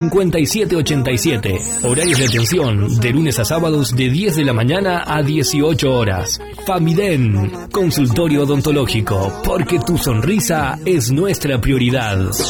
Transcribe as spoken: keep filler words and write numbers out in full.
cincuenta y siete ochenta y siete. Horarios de atención de lunes a sábados de diez de la mañana a dieciocho horas. Famiden, consultorio odontológico, porque tu sonrisa es nuestra prioridad.